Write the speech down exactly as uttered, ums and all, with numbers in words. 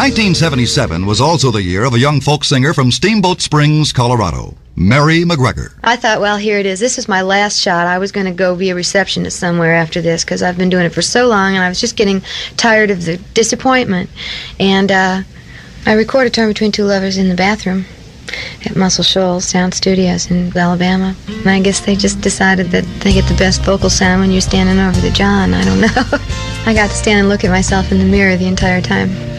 nineteen seventy-seven was also the year of a young folk singer from Steamboat Springs, Colorado, Mary McGregor. I thought, well, here it is. This is my last shot. I was going to go be a receptionist somewhere after this because I've been doing it for so long, and I was just getting tired of the disappointment. And uh, I recorded Torn Between Two Lovers in the bathroom at Muscle Shoals Sound Studios in Alabama. And I guess they just decided that they get the best vocal sound when you're standing over the John. I don't know. I got to stand and look at myself in the mirror the entire time.